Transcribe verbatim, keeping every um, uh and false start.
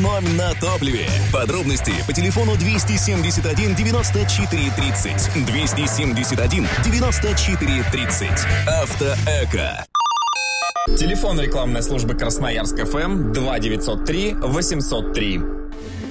экономь на топливе. Подробности по телефону двести семьдесят один девяносто четыре тридцать. двести семьдесят один девяносто четыре тридцать. Автоэко. Телефон рекламной службы Красноярск эф эм два девятьсот три восемьсот три.